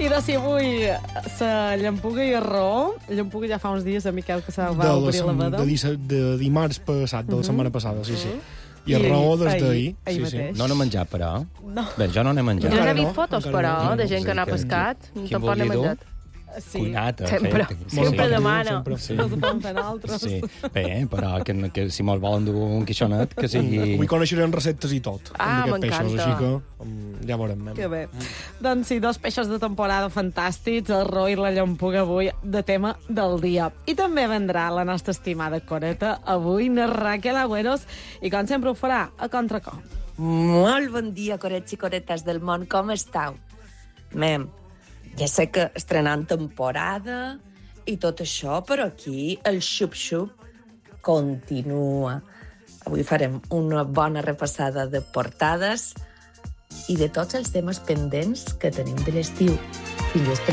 I de si avui la llampuga i el raó. La llampuga ja fa uns dies, a Miquel, que se va obrir la veda. De dimarts passat, de la setmana passada, sí. I el raó des d'ahir. Sí. No n'he menjat, però. No. Bé, jo no n'he menjat. Jo n'he vist fotos, però, de gent que n'ha pescat. Tampoc n'he menjat. Sí. Cuinat, Sempre demana. Sí. No se poden fer altres. Sí, bé, però que si mos volen dur un quixonet, que sigui... Avui coneixerem receptes i tot. M'encanta. Així que ja veurem. Que bé. Doncs sí, 2 peixos de temporada fantàstics, el raó i la llampuga avui de tema del dia. I també vendrà la nostra estimada Coreta, avui, na Raquel Agüeros, i com sempre ho farà a contracor. Molt bon dia, corets i coretes del món, com estàu? Mem, ja sé que estrenant temporada i tot això, però aquí el xup-xup continua. Avui farem una bona repassada de portades i de tots els temes pendents que tenim de l'estiu. Fins després.